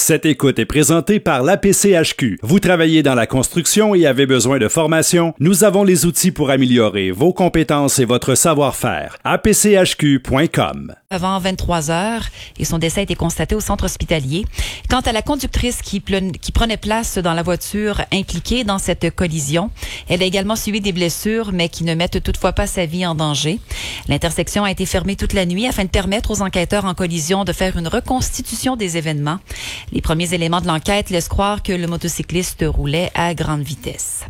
Cette écoute est présentée par l'APCHQ. Vous travaillez dans la construction et avez besoin de formation? Nous avons les outils pour améliorer vos compétences et votre savoir-faire. apchq.com. Avant 23 heures et son décès a été constaté au centre hospitalier. Quant à la conductrice qui prenait place dans la voiture impliquée dans cette collision, elle a également subi des blessures, mais qui ne mettent toutefois pas sa vie en danger. L'intersection a été fermée toute la nuit afin de permettre aux enquêteurs en collision de faire une reconstitution des événements. Les premiers éléments de l'enquête laissent croire que le motocycliste roulait à grande vitesse.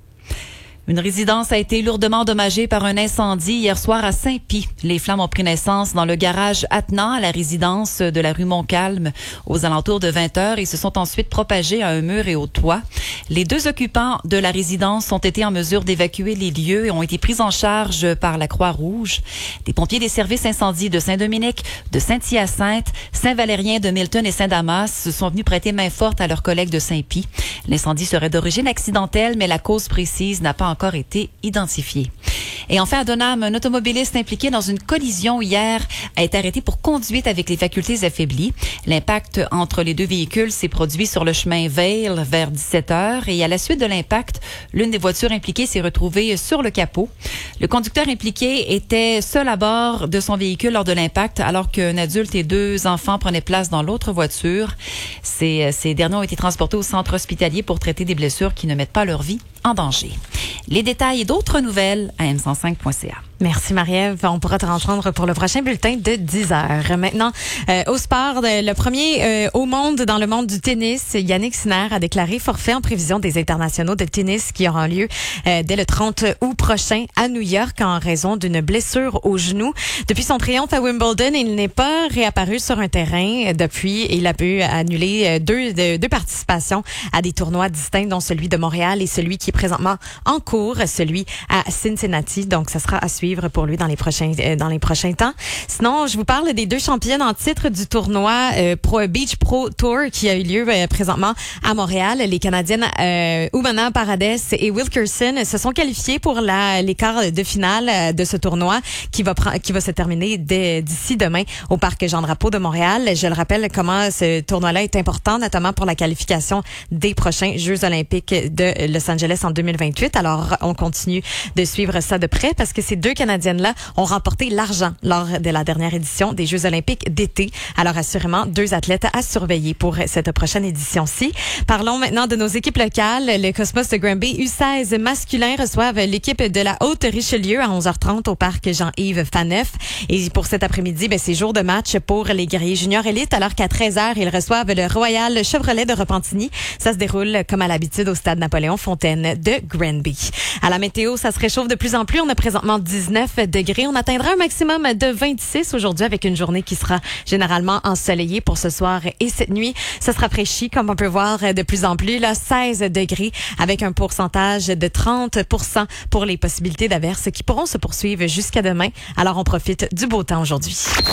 Une résidence a été lourdement endommagée par un incendie hier soir à Saint-Pie. Les flammes ont pris naissance dans le garage attenant à la résidence de la rue Montcalm aux alentours de 20 heures et se sont ensuite propagées à un mur et au toit. Les deux occupants de la résidence ont été en mesure d'évacuer les lieux et ont été pris en charge par la Croix-Rouge. Des pompiers des services incendies de Saint-Dominique, de Saint-Hyacinthe, Saint-Valérien, de Milton et Saint-Damas sont venus prêter main forte à leurs collègues de Saint-Pie. L'incendie serait d'origine accidentelle, mais la cause précise n'a pas encore été identifiée. Et enfin, à Donham, un automobiliste impliqué dans une collision hier a été arrêté pour conduite avec les facultés affaiblies. L'impact entre les deux véhicules s'est produit sur le chemin Vail vers 17 heures et à la suite de l'impact, l'une des voitures impliquées s'est retrouvée sur le capot. Le conducteur impliqué était seul à bord de son véhicule lors de l'impact alors qu'un adulte et deux enfants prenaient place dans l'autre voiture. Ces derniers ont été transportés au centre hospitalier pour traiter des blessures qui ne mettent pas leur vie en danger. Les détails et d'autres nouvelles à m105.ca. Merci Marie-Ève. On pourra te rejoindre pour le prochain bulletin de 10 heures. Maintenant, au sport, le premier au monde dans le monde du tennis, Yannick Sinner a déclaré forfait en prévision des internationaux de tennis qui auront lieu dès le 30 août prochain à New York en raison d'une blessure au genou. Depuis son triomphe à Wimbledon, il n'est pas réapparu sur un terrain depuis et il a pu annuler deux participations à des tournois distincts, dont celui de Montréal et celui qui est présentement en cours, celui à Cincinnati. Donc, ça sera à suivre pour lui dans les prochains temps. Sinon, je vous parle des deux championnes en titre du tournoi Beach Pro Tour qui a eu lieu présentement à Montréal. Les Canadiennes Umana Paredes et Wilkerson se sont qualifiées pour les quarts de finale de ce tournoi qui va se terminer d'ici demain au Parc Jean-Drapeau de Montréal. Je le rappelle comment ce tournoi-là est important, notamment pour la qualification des prochains Jeux olympiques de Los Angeles en 2028. Alors, on continue de suivre ça de près parce que ces deux Canadiennes-là ont remporté l'argent lors de la dernière édition des Jeux olympiques d'été. Alors, assurément, deux athlètes à surveiller pour cette prochaine édition-ci. Parlons maintenant de nos équipes locales. Le Cosmos de Granby U16 masculin reçoivent l'équipe de la Haute-Richelieu à 11h30 au parc Jean-Yves Faneuf. Et pour cet après-midi, c'est jour de match pour les guerriers juniors élites, alors qu'à 13h, ils reçoivent le Royal Chevrolet de Repentigny. Ça se déroule comme à l'habitude au stade Napoléon Fontaine de Granby. À la météo, ça se réchauffe de plus en plus. On a présentement 19 degrés. On atteindra un maximum de 26 aujourd'hui avec une journée qui sera généralement ensoleillée pour ce soir et cette nuit. Ça se rafraîchit comme on peut voir de plus en plus. 16 degrés avec un pourcentage de 30% pour les possibilités d'averses qui pourront se poursuivre jusqu'à demain. Alors on profite du beau temps aujourd'hui.